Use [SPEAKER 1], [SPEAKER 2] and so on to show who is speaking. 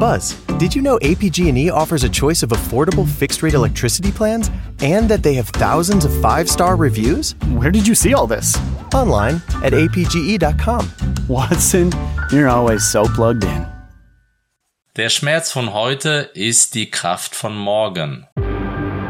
[SPEAKER 1] Buzz, did you know APG&E offers a choice of affordable fixed-rate electricity plans and that they have thousands of 5-star reviews?
[SPEAKER 2] Where did you see all this?
[SPEAKER 1] Online at apge.com.
[SPEAKER 2] Watson, you're always so plugged in.
[SPEAKER 3] Der Schmerz von heute ist die Kraft von morgen.